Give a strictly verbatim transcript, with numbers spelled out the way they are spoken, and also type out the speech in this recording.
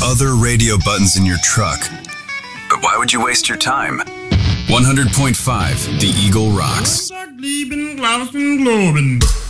other radio buttons in your truck. But why would you waste your time? one hundred point five, The Eagle rocks.